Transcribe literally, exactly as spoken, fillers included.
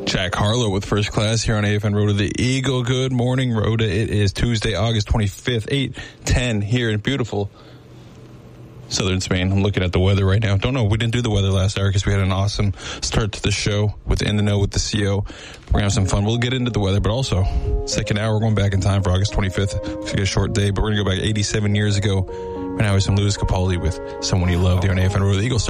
Jack Harlow with First Class here on A F N Road to the Eagle. Good morning, Rhoda. It is Tuesday, August twenty-fifth, eight ten here in beautiful southern Spain. I'm looking at the weather right now. Don't know. We didn't do the weather last hour because we had an awesome start to the show with In the Know with the C O. We're going to have some fun. We'll get into the weather, but also, second hour, we're going back in time for August twenty-fifth. It's a short day, but we're going to go back eighty-seven years ago when I was in Louis Capaldi with Someone You Loved here on A F N Road to the Eagle.